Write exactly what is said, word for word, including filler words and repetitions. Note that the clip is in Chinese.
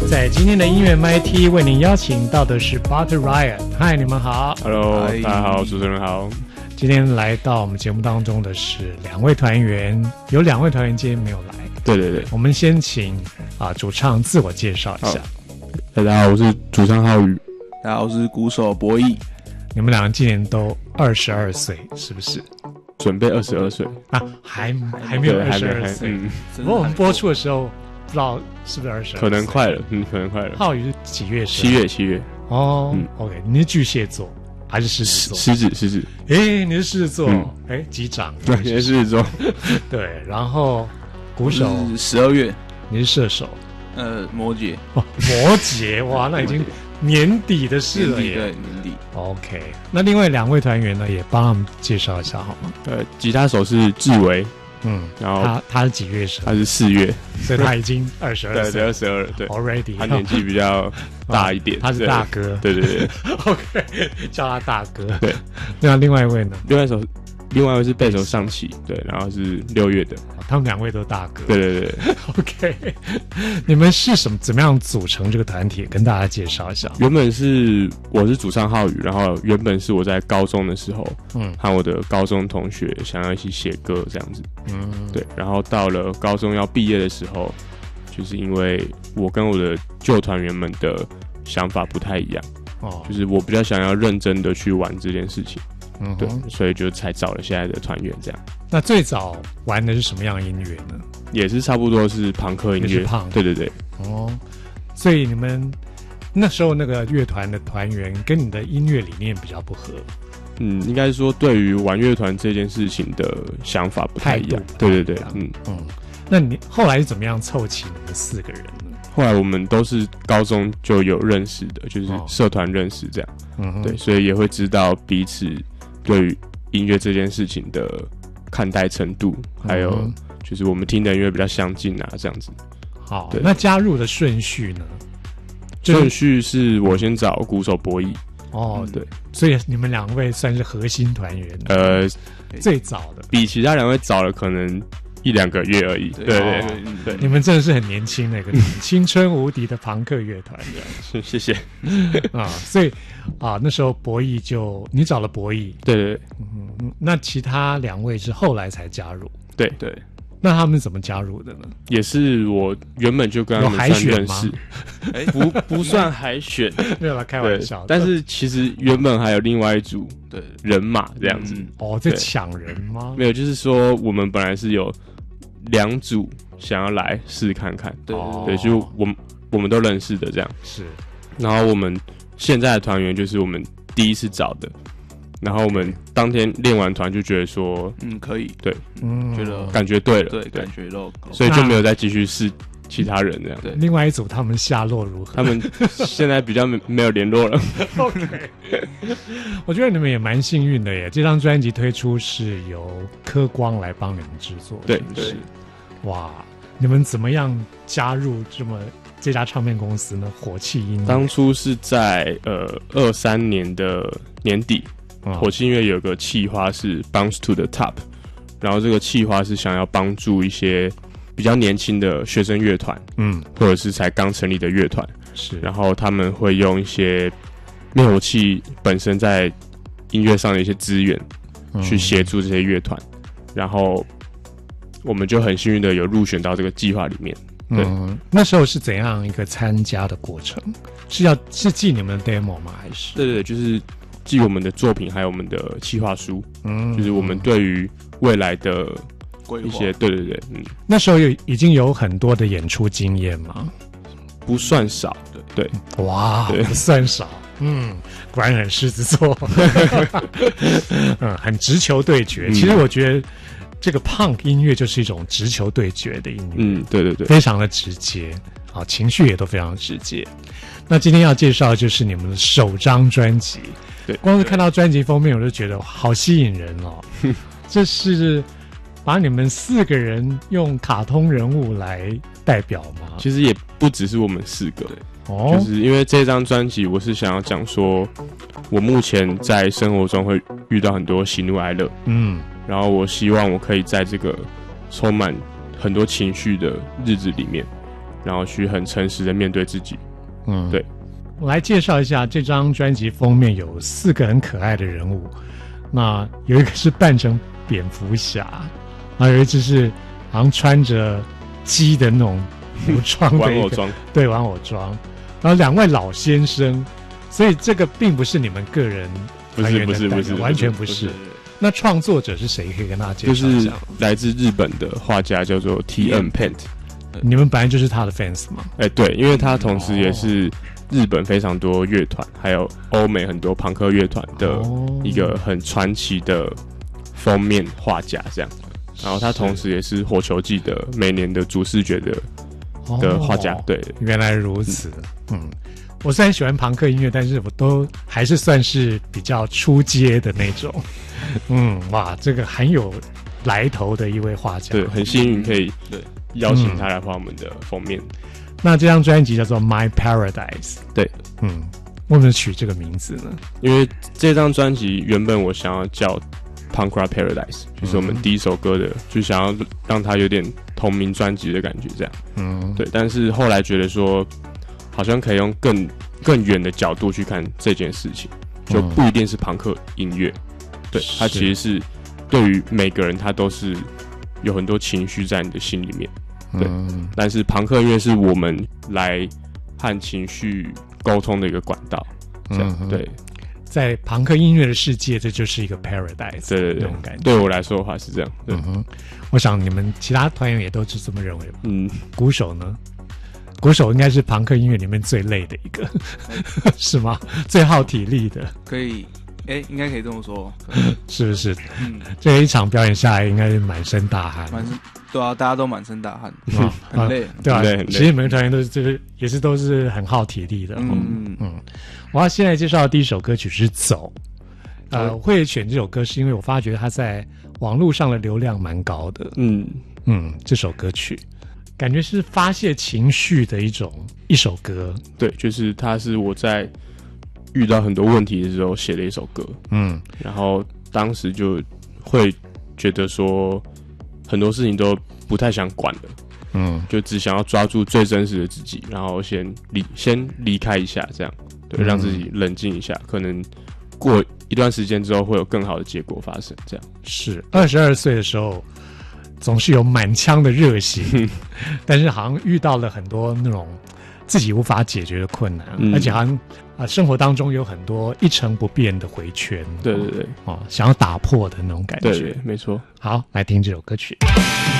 在今天的音乐 M I T 为您邀请到的是 Butter Riot。 嗨，你们好。 Hello， 大家好，主持人好。 今天来到我们节目当中的是两位团员，有两位团员今天没有来。 对对对， 我们先请啊主唱自我介绍一下。 大家好，我是主唱浩宇。 大家好，我是鼓手博弈。 你们两个今年都二十二岁，是不是？ 准备二十二岁啊，还还没有二十二岁。嗯，不过我们播出的时候，不知道是不是二十二？ 可能快了，嗯，可能快了。 浩宇是几月生？ 七月，七月。 哦、嗯、，OK， 你是巨蟹座还是狮子座？ 狮子，狮子。 哎、欸，你是狮子座，哎、嗯，击掌。 对，你是狮子座。 对，然后鼓手十二月， 你是射手。 呃，摩羯。 哦，摩羯，哇，那已经年底的事了耶。 对，年底。 OK， 那另外两位团员呢，也帮他们介绍一下好吗？ 呃，吉他手是志维，嗯，然后他他是几月生？ 他是四月， 所以他已经二十二岁， 对，二十二了，对 ，already， 他年纪比较大一点， 他是大哥， 对对对 ，OK， 叫他大哥。 对， 那另外一位呢？ 另外一首。另外一位是贝手上期，对，然后是六月的， 他们两位都大哥。 对对对 ，OK， 你们是什么怎么样组成这个团体？跟大家介绍一下。 原本是我是主唱浩宇，然后原本是我在高中的时候，嗯，和我的高中同学想要一起写歌这样子，嗯，对，然后到了高中要毕业的时候，就是因为我跟我的旧团员们的想法不太一样，哦，就是我比较想要认真的去玩这件事情。嗯，对，所以就才找了现在的团员这样。 那最早玩的是什么样的音乐呢？ 也是差不多是朋克音乐， 也是朋， 对对对。 哦，所以你们那时候那个乐团的团员跟你的音乐理念比较不合。 嗯，应该说对于玩乐团这件事情的想法不太一样。对对对，嗯嗯。那你后来是怎么样凑齐你们四个人呢？ 后来我们都是高中就有认识的，就是社团认识这样。嗯、哦，对，所以也会知道彼此对于音乐这件事情的看待程度，还有就是我们听的音乐比较相近啊，这样子。 好，那加入的顺序呢？ 顺序是我先找鼓手博弈。 哦，嗯，对，所以你们两位算是核心团员。 呃， 最早的， 比其他两位早了可能一两个月而已。对对 对, 对, 对， 你们真的是很年轻的一个青春无敌的朋克乐团。 是，谢谢啊，所以啊，那时候博弈就你找了博弈， 对对对， 嗯，那其他两位是后来才加入， 对对。 那他们怎么加入的呢？ 也是我原本就跟他们算认识，哎，不不算海选， 没有啦，开玩笑。 但是其实原本还有另外一组的人马这样子。嗯， 哦，在抢人吗？ 没有，就是说我们本来是有两组想要来试看看，对对，就我们我们都认识的这样。 是， 然后我们现在的团员就是我们第一次找的。然后我们当天练完团就觉得说， 嗯，可以， 对， 嗯，觉得感觉对了， 对，感觉到， 所以就没有再继续试其他人这样。 对，另外一组他们下落如何？ 他们现在比较没没有联络了。 OK， 我觉得你们也蛮幸运的耶，这张专辑推出是由科光来帮你们制作， 对对， 哇，你们怎么样加入这么这家唱片公司呢？火气音乐当初是在呃二三年的年底。火气音乐有个企划是 Bounce to the Top， 然后这个企划是想要帮助一些比较年轻的学生乐团，嗯，或者是才刚成立的乐团， 是， 然后他们会用一些灭火器本身在音乐上的一些资源，嗯，去协助这些乐团，然后我们就很幸运的有入选到这个计划里面。对， 嗯，那时候是怎样一个参加的过程？是要是寄你们的 demo 吗？还是？ 对对对，就是寄我们的作品，还有我们的企划书，嗯，就是我们对于未来的一些，对对对，嗯， 那时候有已经有很多的演出经验吗？ 不算少，对对，哇，不算少，嗯，果然很狮子座，嗯，很直球对决。嗯，其实我觉得这个 punk 音乐就是一种直球对决的音乐， 嗯，对对对， 非常的直接，好，情绪也都非常直接。那今天要介绍的就是你们的首张专辑。 对， 光是看到专辑封面我就觉得好吸引人哦。这是把你们四个人用卡通人物来代表吗？ 其实也不只是我们四个，哦，就是因为这张专辑我是想要讲说我目前在生活中会遇到很多喜怒哀乐，嗯，然后我希望我可以在这个充满很多情绪的日子里面， 然后去很诚实的面对自己。 嗯， 对。 我来介绍一下这张专辑封面，有四个很可爱的人物。那有一个是扮成蝙蝠侠，然后有一只是好像穿着鸡的那种服装的玩偶装， 对，玩偶装。然后两位老先生，所以这个并不是你们个人团员的代表， 不是不是不是完全不是。那创作者是谁？可以跟大家介绍一下。 就是来自日本的画家，叫做 T M Paint。 你们本来就是他的 fans 吗？ 哎、欸，对，因为他同时也是日本非常多乐团，还有欧美很多朋克乐团的一个很传奇的封面画家，这样。然后他同时也是火球季的每年的主视觉的的画家。对， 原来如此。嗯，我虽然喜欢朋克音乐，但是我都还是算是比较出街的那种。嗯，哇，这个很有来头的一位画家。 对，很幸运可以对邀请他来画我们的封面。嗯、 那这张专辑叫做《My Paradise》。 对， 嗯，为什么取这个名字呢？ 因为这张专辑原本我想要叫 Punk Rock Paradise， 就是我们第一首歌的，嗯、就想要让它有点同名专辑的感觉，这样。嗯，对。但是后来觉得说，好像可以用更更远的角度去看这件事情，就不一定是朋克音乐，嗯、对，它其实是对于每个人，他都是有很多情绪在你的心里面，对。嗯、但是朋克音乐是我们来和情绪沟通的一个管道，这样、嗯、对。 在朋克音乐的世界，这就是一个 paradise， 对对对， 那种感觉。 对我来说的话是这样。嗯哼，我想你们其他团员也都是这么认为吧。 嗯， 鼓手呢？鼓手应该是朋克音乐里面最累的一个，是吗？最耗体力的。 可以，哎、欸，应该可以这么说， 是不是？嗯，这一场表演下来，应该是满身大汗。 满身，对啊，大家都满身大汗，啊、很累， 对啊， 很累很累其实每个团员都是，就是也是都是很耗体力的。嗯嗯。我要现在介绍的第一首歌曲是《走》，呃，我会选这首歌是因为我发觉它在网络上的流量蛮高的。 嗯嗯，这首歌曲感觉是发泄情绪的一种一首歌。 对，就是它是我在遇到很多问题的时候写的一首歌。嗯，然后当时就会觉得说很多事情都不太想管了。嗯，就只想要抓住最真实的自己，然后先离先离开一下，这样。对，让自己冷静一下，可能过一段时间之后会有更好的结果发生。这样是二十二岁的时候，总是有满腔的热血，但是好像遇到了很多那种自己无法解决的困难，嗯、而且好像啊、呃、生活当中有很多一成不变的回圈。 对对对， 哦，想要打破的那种感觉。 对对，没错。 好，来听这首歌曲。